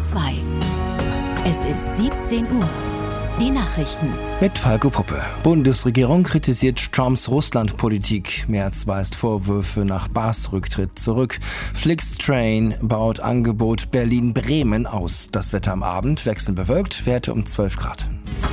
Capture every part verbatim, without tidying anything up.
zwei. Es ist siebzehn Uhr. Die Nachrichten. Mit Falco Puppe. Bundesregierung kritisiert Trumps Russlandpolitik. Merz weist Vorwürfe nach Baas-Rücktritt zurück. Flixtrain baut Angebot Berlin-Bremen aus. Das Wetter am Abend wechselnd bewölkt, Werte um zwölf Grad.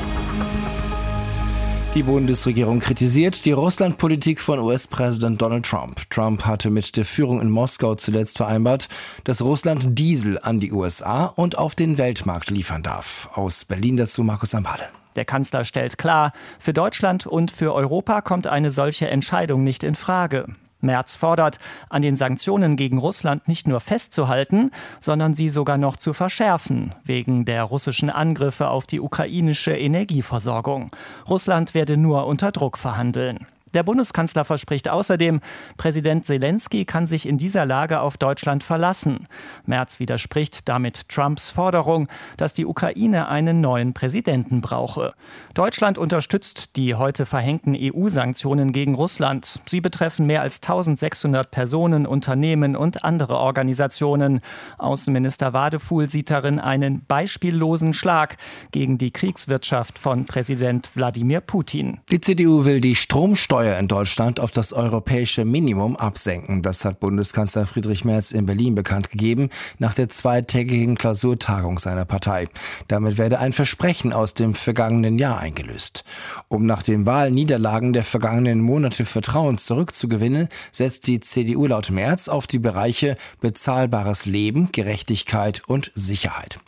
Die Bundesregierung kritisiert die Russlandpolitik von U S-Präsident Donald Trump. Trump hatte mit der Führung in Moskau zuletzt vereinbart, dass Russland Diesel an die U S A und auf den Weltmarkt liefern darf. Aus Berlin dazu Markus Ambade. Der Kanzler stellt klar, für Deutschland und für Europa kommt eine solche Entscheidung nicht in Frage. Merz fordert, an den Sanktionen gegen Russland nicht nur festzuhalten, sondern sie sogar noch zu verschärfen, wegen der russischen Angriffe auf die ukrainische Energieversorgung. Russland werde nur unter Druck verhandeln. Der Bundeskanzler verspricht außerdem, Präsident Selenskyj kann sich in dieser Lage auf Deutschland verlassen. Merz widerspricht damit Trumps Forderung, dass die Ukraine einen neuen Präsidenten brauche. Deutschland unterstützt die heute verhängten E U-Sanktionen gegen Russland. Sie betreffen mehr als eintausendsechshundert Personen, Unternehmen und andere Organisationen. Außenminister Wadefuhl sieht darin einen beispiellosen Schlag gegen die Kriegswirtschaft von Präsident Wladimir Putin. Die C D U will die Stromsteuer in Deutschland auf das europäische Minimum absenken. Das hat Bundeskanzler Friedrich Merz in Berlin bekannt gegeben, nach der zweitägigen Klausurtagung seiner Partei. Damit werde ein Versprechen aus dem vergangenen Jahr eingelöst. Um nach den Wahlniederlagen der vergangenen Monate Vertrauen zurückzugewinnen, setzt die C D U laut Merz auf die Bereiche bezahlbares Leben, Gerechtigkeit und Sicherheit.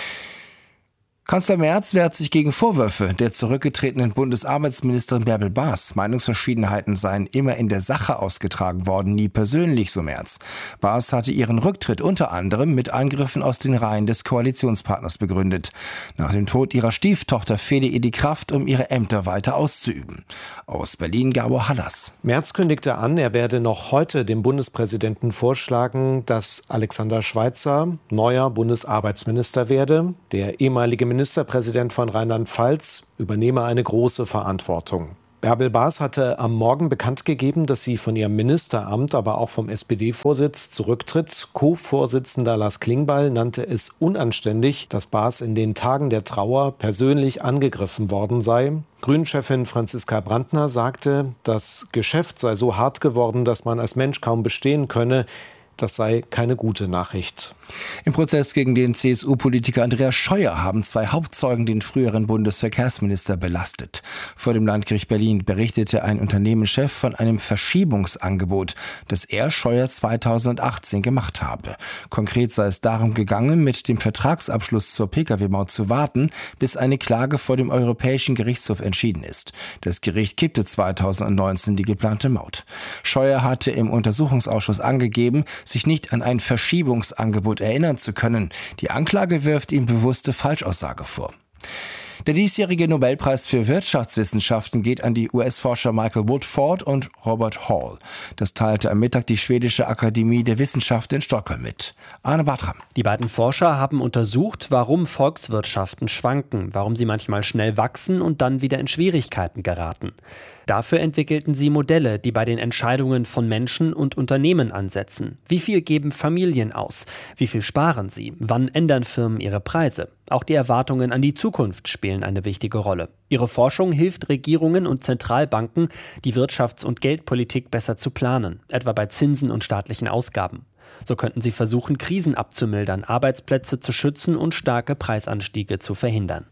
Kanzler Merz wehrt sich gegen Vorwürfe der zurückgetretenen Bundesarbeitsministerin Bärbel Baas. Meinungsverschiedenheiten seien immer in der Sache ausgetragen worden, nie persönlich, so Merz. Baas hatte ihren Rücktritt unter anderem mit Angriffen aus den Reihen des Koalitionspartners begründet. Nach dem Tod ihrer Stieftochter fehle ihr die Kraft, um ihre Ämter weiter auszuüben. Aus Berlin Gabor Hallas. Merz kündigte an, er werde noch heute dem Bundespräsidenten vorschlagen, dass Alexander Schweitzer neuer Bundesarbeitsminister werde. Der ehemalige Minister Ministerpräsident von Rheinland-Pfalz übernehme eine große Verantwortung. Bärbel Baas hatte am Morgen bekannt gegeben, dass sie von ihrem Ministeramt, aber auch vom S P D-Vorsitz zurücktritt. Co-Vorsitzender Lars Klingbeil nannte es unanständig, dass Baas in den Tagen der Trauer persönlich angegriffen worden sei. Grünen-Chefin Franziska Brandner sagte, das Geschäft sei so hart geworden, dass man als Mensch kaum bestehen könne. Das sei keine gute Nachricht. Im Prozess gegen den C S U-Politiker Andreas Scheuer haben zwei Hauptzeugen den früheren Bundesverkehrsminister belastet. Vor dem Landgericht Berlin berichtete ein Unternehmenschef von einem Verschiebungsangebot, das er Scheuer zweitausendachtzehn gemacht habe. Konkret sei es darum gegangen, mit dem Vertragsabschluss zur Pkw-Maut zu warten, bis eine Klage vor dem Europäischen Gerichtshof entschieden ist. Das Gericht kippte zweitausendneunzehn die geplante Maut. Scheuer hatte im Untersuchungsausschuss angegeben, sich nicht an ein Verschiebungsangebot erinnern zu können. Die Anklage wirft ihm bewusste Falschaussage vor. Der diesjährige Nobelpreis für Wirtschaftswissenschaften geht an die U S-Forscher Michael Woodford und Robert Hall. Das teilte am Mittag die Schwedische Akademie der Wissenschaften in Stockholm mit. Arne Bartram. Die beiden Forscher haben untersucht, warum Volkswirtschaften schwanken, warum sie manchmal schnell wachsen und dann wieder in Schwierigkeiten geraten. Dafür entwickelten sie Modelle, die bei den Entscheidungen von Menschen und Unternehmen ansetzen. Wie viel geben Familien aus? Wie viel sparen sie? Wann ändern Firmen ihre Preise? Auch die Erwartungen an die Zukunft spielen eine wichtige Rolle. Ihre Forschung hilft Regierungen und Zentralbanken, die Wirtschafts- und Geldpolitik besser zu planen, etwa bei Zinsen und staatlichen Ausgaben. So könnten sie versuchen, Krisen abzumildern, Arbeitsplätze zu schützen und starke Preisanstiege zu verhindern.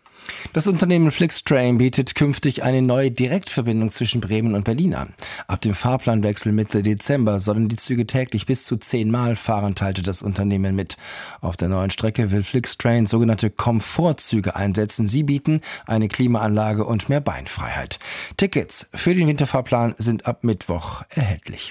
Das Unternehmen Flixtrain bietet künftig eine neue Direktverbindung zwischen Bremen und Berlin an. Ab dem Fahrplanwechsel Mitte Dezember sollen die Züge täglich bis zu zehnmal fahren, teilte das Unternehmen mit. Auf der neuen Strecke will Flixtrain sogenannte Komfortzüge einsetzen. Sie bieten eine Klimaanlage und mehr Beinfreiheit. Tickets für den Winterfahrplan sind ab Mittwoch erhältlich.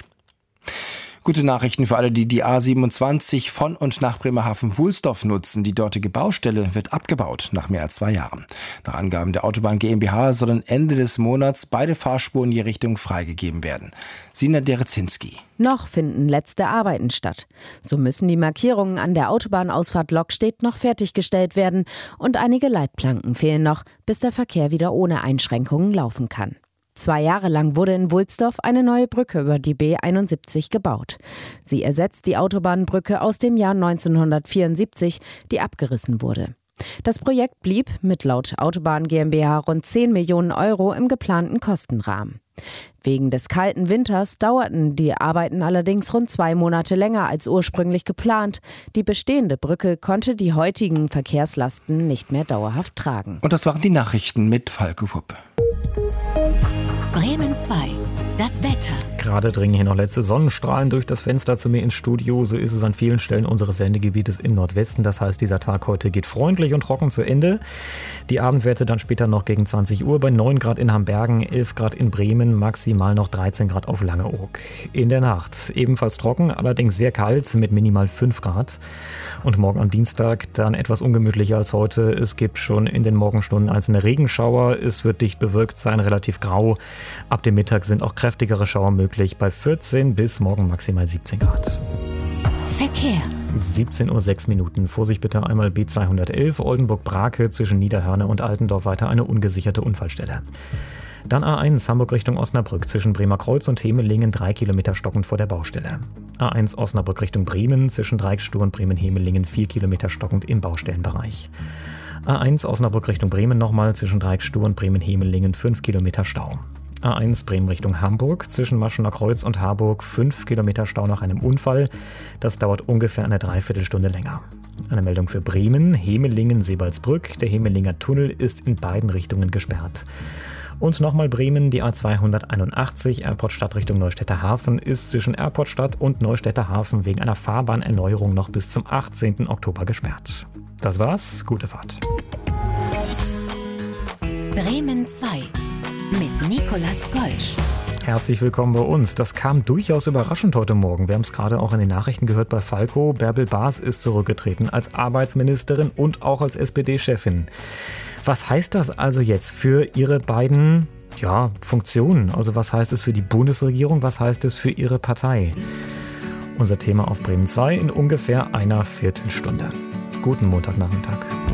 Gute Nachrichten für alle, die die A siebenundzwanzig von und nach Bremerhaven-Wulsdorf nutzen. Die dortige Baustelle wird abgebaut nach mehr als zwei Jahren. Nach Angaben der Autobahn GmbH sollen Ende des Monats beide Fahrspuren je Richtung freigegeben werden. Sina Derezinski. Noch finden letzte Arbeiten statt. So müssen die Markierungen an der Autobahnausfahrt Lokstedt noch fertiggestellt werden und einige Leitplanken fehlen noch, bis der Verkehr wieder ohne Einschränkungen laufen kann. Zwei Jahre lang wurde in Wulsdorf eine neue Brücke über die B einundsiebzig gebaut. Sie ersetzt die Autobahnbrücke aus dem Jahr neunzehnhundertvierundsiebzig, die abgerissen wurde. Das Projekt blieb mit laut Autobahn GmbH rund zehn Millionen Euro im geplanten Kostenrahmen. Wegen des kalten Winters dauerten die Arbeiten allerdings rund zwei Monate länger als ursprünglich geplant. Die bestehende Brücke konnte die heutigen Verkehrslasten nicht mehr dauerhaft tragen. Und das waren die Nachrichten mit Falco Pupp. Bremen zwei. Das Wetter. Gerade dringen hier noch letzte Sonnenstrahlen durch das Fenster zu mir ins Studio. So ist es an vielen Stellen unseres Sendegebietes im Nordwesten. Das heißt, dieser Tag heute geht freundlich und trocken zu Ende. Die Abendwerte dann später noch gegen zwanzig Uhr bei neun Grad in Hambergen, elf Grad in Bremen, maximal noch dreizehn Grad auf Langeoog. In der Nacht ebenfalls trocken, allerdings sehr kalt mit minimal fünf Grad. Und morgen am Dienstag dann etwas ungemütlicher als heute. Es gibt schon in den Morgenstunden einzelne Regenschauer. Es wird dicht bewölkt sein, relativ grau. Ab dem Mittag sind auch kräftigere Schauer möglich bei vierzehn bis morgen maximal siebzehn Grad. Verkehr. siebzehn Uhr sechs Minuten. Vorsicht bitte einmal B zweihundertelf Oldenburg-Brake zwischen Niederhörne und Altendorf weiter eine ungesicherte Unfallstelle. Dann A eins Hamburg Richtung Osnabrück zwischen Bremer Kreuz und Hemelingen drei Kilometer stockend vor der Baustelle. A eins Osnabrück Richtung Bremen zwischen Dreiecksstuh und Bremen-Hemelingen vier Kilometer stockend im Baustellenbereich. A eins Osnabrück Richtung Bremen nochmal zwischen Dreiecksstuh und Bremen-Hemelingen fünf Kilometer Stau. A eins Bremen Richtung Hamburg zwischen Maschener Kreuz und Harburg fünf Kilometer Stau nach einem Unfall. Das dauert ungefähr eine Dreiviertelstunde länger. Eine Meldung für Bremen, Hemelingen, Sebalsbrück. Der Hemelinger Tunnel ist in beiden Richtungen gesperrt. Und nochmal Bremen, die A zweihunderteinundachtzig Airport Stadt Richtung Neustädter Hafen ist zwischen Airport Stadt und Neustädter Hafen wegen einer Fahrbahnerneuerung noch bis zum achtzehnten Oktober gesperrt. Das war's, gute Fahrt. Bremen zwei mit Nicolas Golsch. Herzlich willkommen bei uns. Das kam durchaus überraschend heute Morgen. Wir haben es gerade auch in den Nachrichten gehört bei Falco. Bärbel Baas ist zurückgetreten als Arbeitsministerin und auch als S P D-Chefin. Was heißt das also jetzt für Ihre beiden ja, Funktionen? Also was heißt es für die Bundesregierung? Was heißt es für Ihre Partei? Unser Thema auf Bremen zwei in ungefähr einer Viertelstunde. Guten Montagnachmittag.